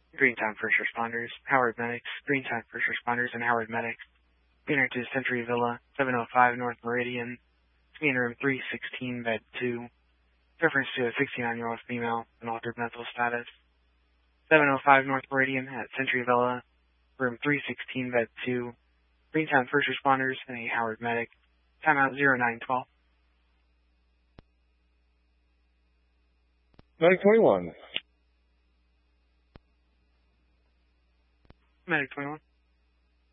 Greentown First Responders, Howard Medics, Greentown First Responders, and Howard Medics. Enter to Century Villa, 705 North Meridian, in room 316, bed 2. Reference to a 69-year-old female in altered mental status. 705 North Meridian at Century Villa, room 316, bed 2. Greentown First Responders and a Howard Medic. Timeout 0912. Medic 21. Medic 21.